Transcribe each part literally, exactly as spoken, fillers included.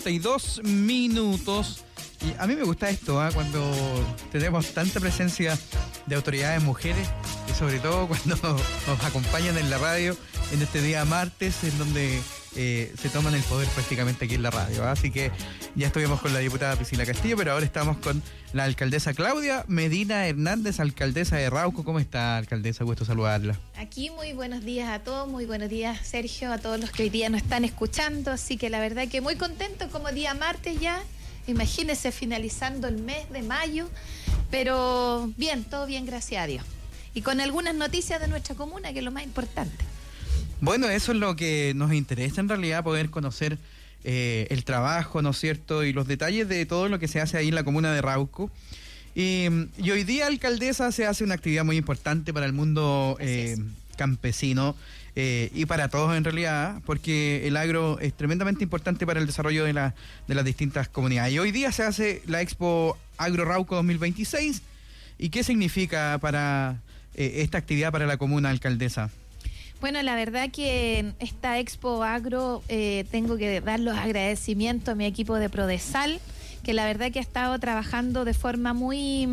cuarenta y dos minutos. Y a mí me gusta esto, ¿eh? Cuando tenemos tanta presencia de autoridades mujeres y sobre todo cuando nos acompañan en la radio en este día martes, en donde eh, se toman el poder prácticamente aquí en la radio. ¿eh? Así que ya estuvimos con la diputada Priscila Castillo, pero ahora estamos con la alcaldesa Claudia Medina Hernández, alcaldesa de Rauco. ¿Cómo está, alcaldesa? Gusto saludarla. Aquí muy buenos días a todos, muy buenos días, Sergio, a todos los que hoy día nos están escuchando. Así que la verdad que muy contento como día martes ya. Imagínense finalizando el mes de mayo, pero bien, todo bien, gracias a Dios. Y con algunas noticias de nuestra comuna, que es lo más importante. Bueno, eso es lo que nos interesa en realidad, poder conocer eh, el trabajo, ¿no es cierto?, y los detalles de todo lo que se hace ahí en la comuna de Rauco. Y, y hoy día, alcaldesa, se hace una actividad muy importante para el mundo eh, campesino eh, y para todos en realidad, porque el agro es tremendamente importante para el desarrollo de, la, de las distintas comunidades. Y hoy día se hace la Expo Agro Rauco dos mil veintiséis. ¿Y qué significa para eh, esta actividad para la comuna, alcaldesa? Bueno, la verdad que en esta Expo Agro eh, tengo que dar los agradecimientos a mi equipo de Prodesal, que la verdad que ha estado trabajando de forma muy,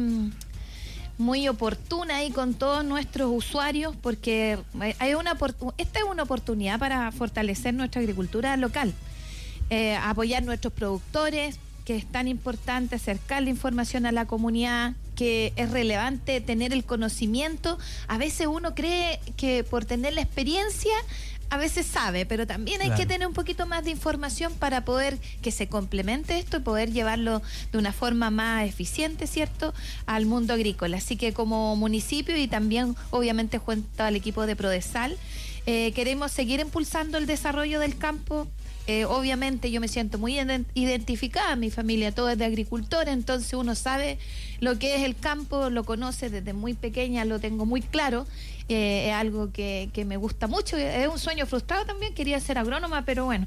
muy oportuna ahí con todos nuestros usuarios, porque hay una esta es una oportunidad para fortalecer nuestra agricultura local, eh, apoyar nuestros productores, que es tan importante acercar la información a la comunidad, que es relevante tener el conocimiento. A veces uno cree que por tener la experiencia, a veces sabe, pero también hay claro. que tener un poquito más de información para poder que se complemente esto y poder llevarlo de una forma más eficiente, ¿cierto?, al mundo agrícola. Así que como municipio y también obviamente junto al equipo de Prodesal, eh, queremos seguir impulsando el desarrollo del campo. Eh, obviamente yo me siento muy identificada, mi familia todo es de agricultora, entonces uno sabe lo que es el campo, lo conoce desde muy pequeña, lo tengo muy claro, eh, es algo que, que me gusta mucho, es un sueño frustrado también, quería ser agrónoma, pero bueno,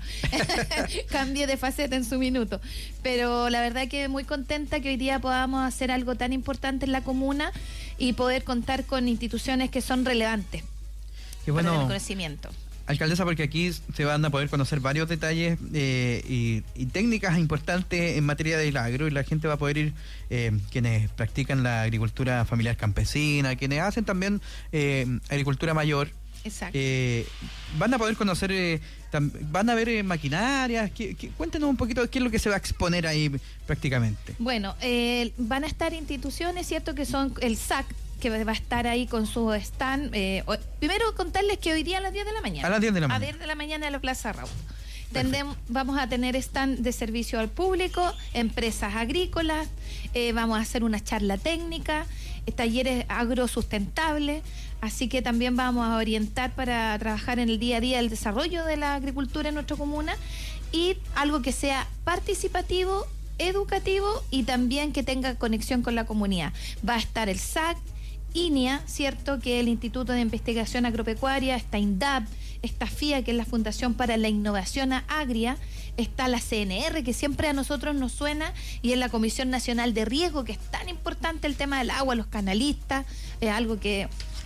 cambié de faceta en su minuto, pero la verdad que muy contenta que hoy día podamos hacer algo tan importante en la comuna y poder contar con instituciones que son relevantes Qué bueno. para el conocimiento. Alcaldesa, porque aquí se van a poder conocer varios detalles eh, y, y técnicas importantes en materia del agro, y la gente va a poder ir, eh, quienes practican la agricultura familiar campesina, quienes hacen también eh, agricultura mayor. Exacto. Eh, van a poder conocer, eh, tam, van a ver eh, maquinarias. Que, que, cuéntenos un poquito qué es lo que se va a exponer ahí prácticamente. Bueno, eh, van a estar instituciones, ¿cierto?, que son el S A C, que va a estar ahí con su stand. Eh, primero contarles que hoy día a las diez de la mañana. A las diez de la mañana. A diez de la mañana en la Plaza Rauco. Tendem, vamos a tener stand de servicio al público, empresas agrícolas, eh, vamos a hacer una charla técnica, eh, talleres agrosustentables, así que también vamos a orientar para trabajar en el día a día el desarrollo de la agricultura en nuestra comuna, y algo que sea participativo, educativo y también que tenga conexión con la comunidad. Va a estar el S A C, I N I A, ¿cierto?, que es el Instituto de Investigación Agropecuaria, está INDAP, está F I A, que es la Fundación para la Innovación Agria, está la C N R, que siempre a nosotros nos suena, y es la Comisión Nacional de Riesgo, que es tan importante el tema del agua, los canalistas, es algo que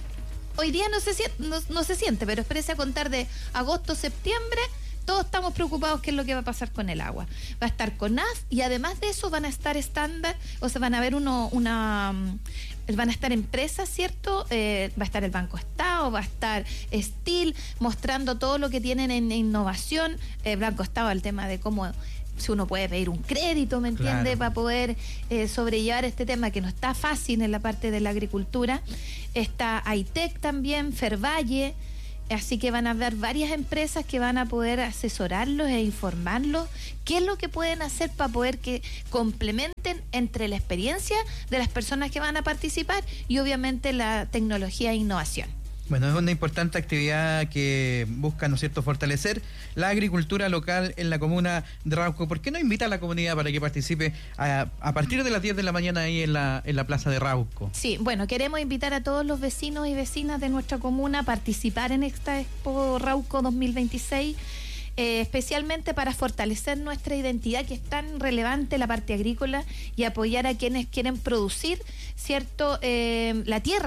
hoy día no se siente, no, no se siente, pero espérese a contar de agosto, septiembre, todos estamos preocupados qué es lo que va a pasar con el agua. Va a estar CONAF, y además de eso van a estar estándar, o sea, van a haber uno, una, van a estar empresas, ¿cierto? Eh, va a estar el Banco Estado, va a estar Steel, mostrando todo lo que tienen en innovación. El Banco Estado, el tema de cómo, si uno puede pedir un crédito, ¿me entiende? Claro. Para poder eh, sobrellevar este tema que no está fácil en la parte de la agricultura. Está AITEC también, Fervalle. Así que van a haber varias empresas que van a poder asesorarlos e informarlos qué es lo que pueden hacer para poder que complementen entre la experiencia de las personas que van a participar y obviamente la tecnología e innovación. Bueno, es una importante actividad que busca, ¿no es cierto?, fortalecer la agricultura local en la comuna de Rauco. ¿Por qué no invita a la comunidad para que participe a, a partir de las diez de la mañana ahí en la, en la plaza de Rauco? Sí, bueno, queremos invitar a todos los vecinos y vecinas de nuestra comuna a participar en esta Expo Rauco dos mil veintiséis. Eh, especialmente para fortalecer nuestra identidad, que es tan relevante la parte agrícola, y apoyar a quienes quieren producir, ¿cierto?, eh, la tierra,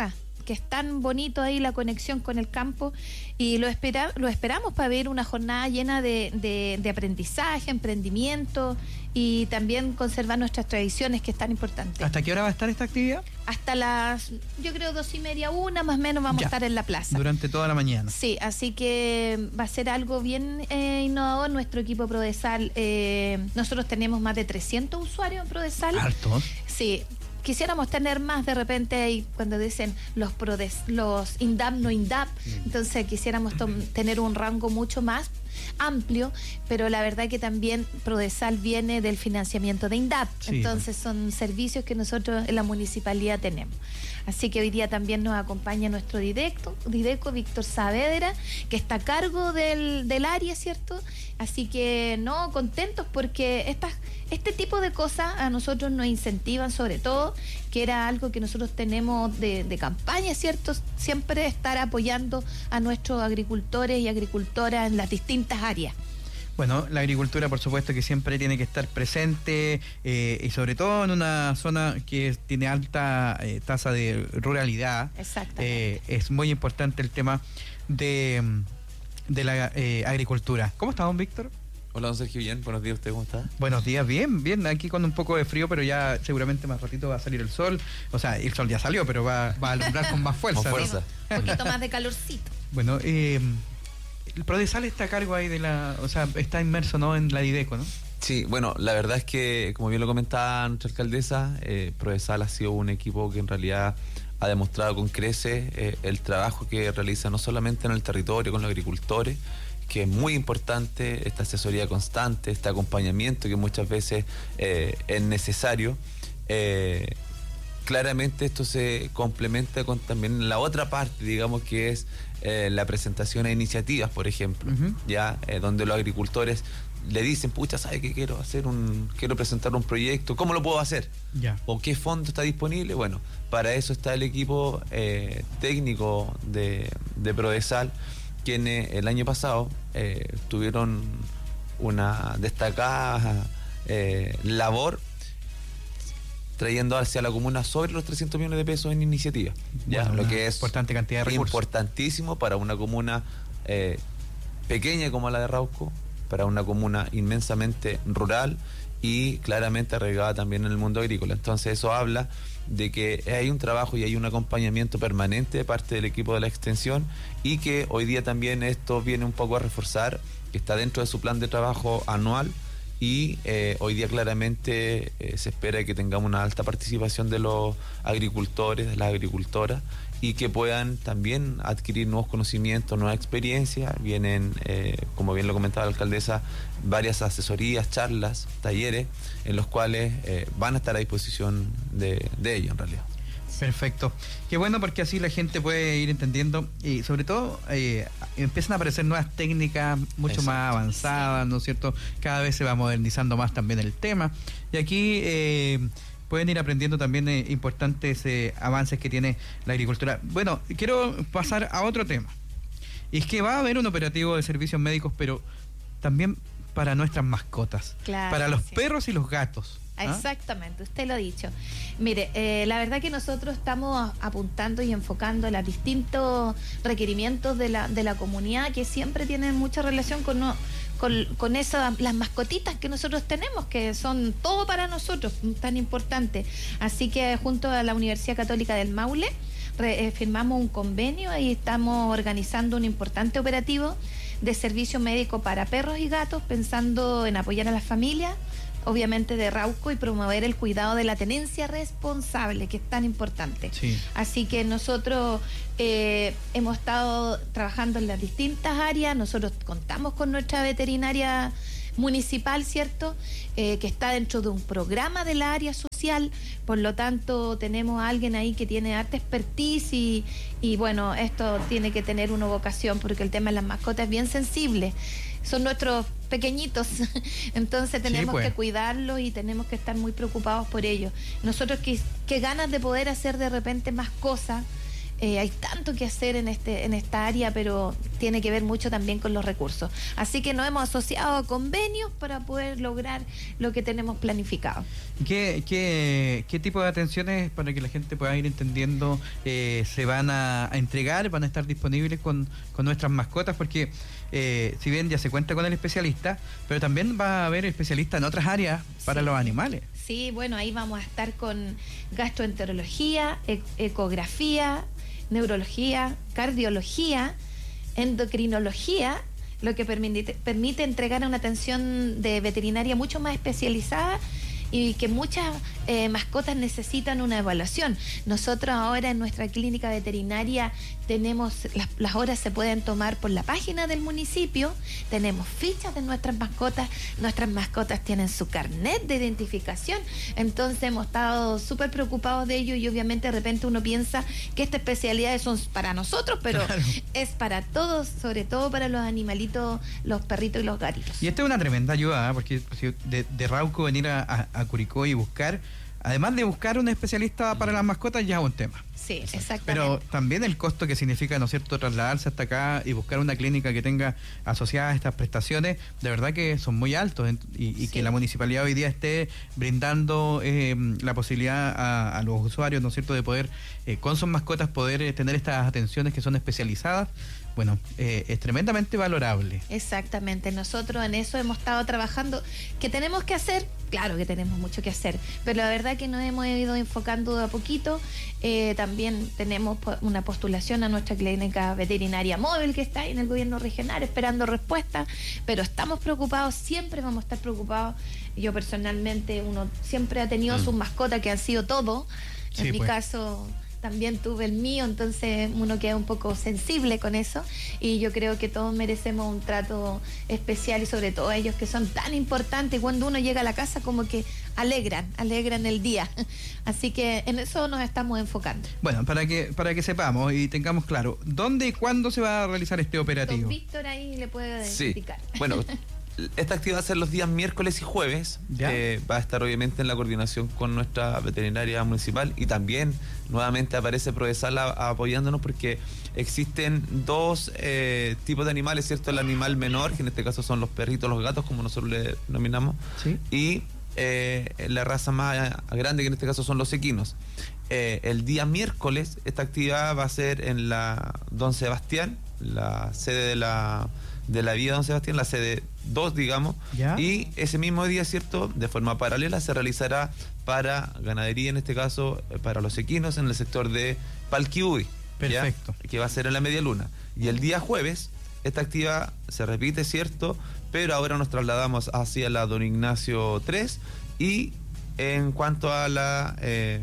porque es tan bonito ahí la conexión con el campo y lo, espera, lo esperamos para ver una jornada llena de, de, de aprendizaje, emprendimiento y también conservar nuestras tradiciones, que es tan importante. ¿Hasta qué hora va a estar esta actividad? Hasta las, yo creo, dos y media, una, más o menos vamos Ya, a estar en la plaza. Durante toda la mañana. Sí, así que va a ser algo bien eh, innovador. Nuestro equipo Prodesal, eh, nosotros tenemos más de trescientos usuarios en Prodesal. ¿Hartos? Sí. Quisiéramos tener más, de repente ahí cuando dicen los prodes, los INDAP, no INDAP, entonces quisiéramos tener un rango mucho más amplio, pero la verdad que también Prodesal viene del financiamiento de INDAP, sí, entonces son servicios que nosotros en la municipalidad tenemos. Así que hoy día también nos acompaña nuestro directo, Dideco, Víctor Saavedra, que está a cargo del, del área, ¿cierto? Así que no, contentos porque estas, este tipo de cosas a nosotros nos incentivan, sobre todo, que era algo que nosotros tenemos de, de campaña, ¿cierto? Siempre estar apoyando a nuestros agricultores y agricultoras en las distintas áreas. Bueno, la agricultura, por supuesto, que siempre tiene que estar presente eh, y sobre todo en una zona que tiene alta eh, tasa de ruralidad. Exactamente. Eh, es muy importante el tema de, de la eh, agricultura. ¿Cómo está, don Víctor? Hola, don Sergio, bien. Buenos días, ¿usted cómo está? Buenos días, bien, bien. Aquí con un poco de frío, pero ya seguramente más ratito va a salir el sol. O sea, el sol ya salió, pero va, va a alumbrar con más fuerza. Con fuerza. Sí, un poquito más de calorcito. Bueno, eh... el Prodesal está a cargo ahí de la, o sea, está inmerso, ¿no?, en la Dideco, ¿no? Sí, bueno, la verdad es que, como bien lo comentaba nuestra alcaldesa, eh, Prodesal ha sido un equipo que en realidad ha demostrado con creces eh, el trabajo que realiza no solamente en el territorio con los agricultores, que es muy importante, esta asesoría constante, este acompañamiento que muchas veces eh, es necesario. Eh, claramente esto se complementa con también la otra parte, digamos, que es eh, la presentación de iniciativas, por ejemplo, uh-huh. ya eh, donde los agricultores le dicen, pucha, ¿sabe qué quiero hacer? un Quiero presentar un proyecto, ¿cómo lo puedo hacer? Ya. ¿O qué fondo está disponible? Bueno, para eso está el equipo eh, técnico de, de Prodesal, quienes el año pasado eh, tuvieron una destacada eh, labor trayendo hacia la comuna sobre los trescientos millones de pesos en iniciativa. Ya, bueno, lo que es importante cantidad de recursos. Importantísimo para una comuna eh, pequeña como la de Rauco, para una comuna inmensamente rural y claramente arraigada también en el mundo agrícola. Entonces eso habla de que hay un trabajo y hay un acompañamiento permanente de parte del equipo de la extensión y que hoy día también esto viene un poco a reforzar, que está dentro de su plan de trabajo anual. Y eh, hoy día claramente eh, se espera que tengamos una alta participación de los agricultores, de las agricultoras, y que puedan también adquirir nuevos conocimientos, nuevas experiencias. Vienen, eh, como bien lo comentaba la alcaldesa, varias asesorías, charlas, talleres, en los cuales eh, van a estar a disposición de, de ellos en realidad. Perfecto. Qué bueno, porque así la gente puede ir entendiendo y sobre todo eh, empiezan a aparecer nuevas técnicas mucho Exacto. más avanzadas, ¿no es cierto? Cada vez se va modernizando más también el tema y aquí eh, pueden ir aprendiendo también eh, importantes eh, avances que tiene la agricultura. Bueno, quiero pasar a otro tema y es que va a haber un operativo de servicios médicos, pero también para nuestras mascotas, claro, para los sí. perros y los gatos. ¿Ah? Exactamente, usted lo ha dicho. Mire, eh, la verdad que nosotros estamos apuntando y enfocando los distintos requerimientos de la, de la comunidad que siempre tienen mucha relación con, no, con, con esas, las mascotitas que nosotros tenemos, que son todo para nosotros, tan importante. Así que junto a la Universidad Católica del Maule re, eh, firmamos un convenio y estamos organizando un importante operativo de servicio médico para perros y gatos, pensando en apoyar a las familias, obviamente de Rauco, y promover el cuidado de la tenencia responsable, que es tan importante. Sí. Así que nosotros eh, hemos estado trabajando en las distintas áreas, nosotros contamos con nuestra veterinaria municipal, ¿cierto? Eh, que está dentro de un programa de la área social, por lo tanto tenemos a alguien ahí que tiene harta expertise y, y bueno, esto tiene que tener una vocación porque el tema de las mascotas es bien sensible. Son nuestros pequeñitos, entonces tenemos sí, pues. que cuidarlos y tenemos que estar muy preocupados por ellos. Nosotros, qué, qué ganas de poder hacer de repente más cosas Eh, hay tanto que hacer en este en esta área, pero tiene que ver mucho también con los recursos. Así que nos hemos asociado a convenios para poder lograr lo que tenemos planificado. ¿Qué, qué, qué tipo de atenciones, para que la gente pueda ir entendiendo, eh, se van a, a entregar, van a estar disponibles con, con nuestras mascotas? Porque eh, si bien ya se cuenta con el especialista, pero también va a haber especialistas en otras áreas para Sí. los animales. Sí, bueno, ahí vamos a estar con gastroenterología, e- ecografía, neurología, cardiología, endocrinología, lo que permite, permite entregar una atención de veterinaria mucho más especializada y que muchas eh, mascotas necesitan una evaluación. Nosotros ahora en nuestra clínica veterinaria tenemos, las, las horas se pueden tomar por la página del municipio, tenemos fichas de nuestras mascotas, nuestras mascotas tienen su carnet de identificación, entonces hemos estado súper preocupados de ello y obviamente de repente uno piensa que estas especialidades son para nosotros, pero Claro. es para todos, sobre todo para los animalitos, los perritos y los gatitos. Y esta es una tremenda ayuda, ¿eh? Porque si de, de Rauco venir a, a, a Curicó y buscar, además de buscar un especialista para las mascotas, ya es un tema. Sí, exactamente. Pero también el costo que significa, ¿no es cierto?, trasladarse hasta acá y buscar una clínica que tenga asociadas estas prestaciones, de verdad que son muy altos, y, y Sí. que la municipalidad hoy día esté brindando eh, la posibilidad a, a los usuarios, ¿no es cierto?, de poder, eh, con sus mascotas, poder eh, tener estas atenciones que son especializadas. Bueno, eh, es tremendamente valorable. Exactamente, nosotros en eso hemos estado trabajando. ¿Qué tenemos que hacer? Claro que tenemos mucho que hacer, pero la verdad que nos hemos ido enfocando de a poquito. Eh, también tenemos po- una postulación a nuestra clínica veterinaria móvil que está ahí en el gobierno regional esperando respuesta, pero estamos preocupados, siempre vamos a estar preocupados. Yo personalmente, uno siempre ha tenido Mm. sus mascotas que han sido todo. En Sí, mi pues. caso también tuve el mío, entonces uno queda un poco sensible con eso y yo creo que todos merecemos un trato especial y sobre todo ellos que son tan importantes. Cuando uno llega a la casa como que alegran, alegran el día. Así que en eso nos estamos enfocando. Bueno, para que para que sepamos y tengamos claro, ¿dónde y cuándo se va a realizar este Don operativo? Víctor ahí le puede Sí, explicar. bueno, esta actividad va a ser los días miércoles y jueves. Ya. Eh, va a estar obviamente en la coordinación con nuestra veterinaria municipal y también nuevamente aparece Prodesal a- a- apoyándonos porque existen dos eh, tipos de animales, ¿cierto? El animal menor, que en este caso son los perritos, los gatos, como nosotros le denominamos, Sí. y eh, la raza más grande, que en este caso son los equinos. Eh, el día miércoles esta actividad va a ser en la Don Sebastián, la sede de la de la Vía Don Sebastián, la sede dos, digamos, Ya. y ese mismo día, ¿cierto?, de forma paralela se realizará para ganadería, en este caso eh, para los equinos, en el sector de Palquiuy. ¿ya? Perfecto. Que va a ser en la media luna. Y el día jueves, esta actividad se repite, ¿cierto?, pero ahora nos trasladamos hacia la Don Ignacio tres, y en cuanto a la eh,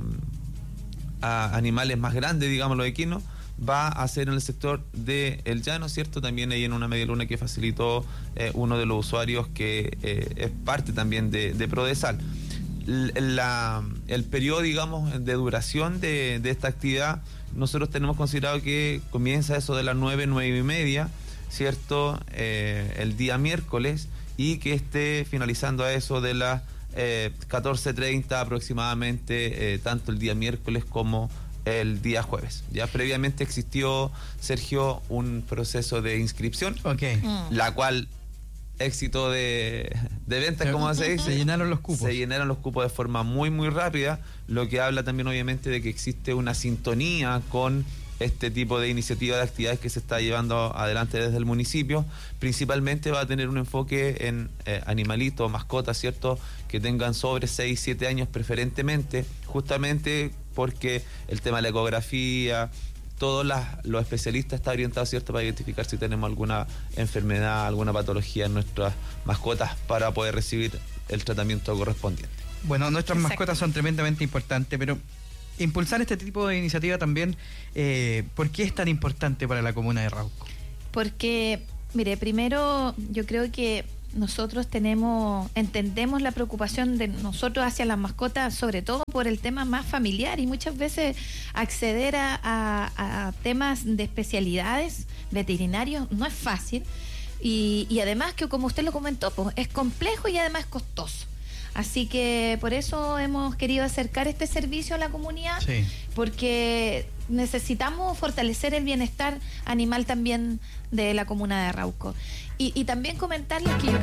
a animales más grandes, digamos, los equinos, va a ser en el sector de El Llano, ¿cierto? También ahí en una media luna que facilitó eh, uno de los usuarios que eh, es parte también de, de Prodesal. L- La, el periodo, digamos, de duración de, de esta actividad, nosotros tenemos considerado que comienza eso de las nueve, nueve y media, ¿cierto? Eh, el día miércoles, y que esté finalizando a eso de las eh, catorce treinta aproximadamente, eh, tanto el día miércoles como el día jueves. Ya previamente existió, Sergio, un proceso de inscripción, Ok. Mm. la cual, éxito de, de ventas, como se dice, Se llenaron los cupos. se llenaron los cupos de forma muy, muy rápida, lo que habla también obviamente de que existe una sintonía con este tipo de iniciativa de actividades que se está llevando adelante desde el municipio. Principalmente va a tener un enfoque en eh, animalitos, mascotas, ¿cierto?, que tengan sobre seis, siete años preferentemente, justamente porque el tema de la ecografía, todos las, los especialistas están orientados, ¿cierto?, para identificar si tenemos alguna enfermedad, alguna patología en nuestras mascotas para poder recibir el tratamiento correspondiente. Bueno, nuestras Exacto. mascotas son tremendamente importantes, pero impulsar este tipo de iniciativa también, eh, ¿por qué es tan importante para la comuna de Rauco? Porque, mire, primero yo creo que nosotros tenemos, entendemos la preocupación de nosotros hacia las mascotas, sobre todo por el tema más familiar, y muchas veces acceder a, a- a temas de especialidades veterinarios no es fácil, y, y además que, como usted lo comentó, pues, es complejo y además es costoso. Así que por eso hemos querido acercar este servicio a la comunidad, Sí. porque necesitamos fortalecer el bienestar animal también de la comuna de Arauco. Y, y también comentarles que yo creo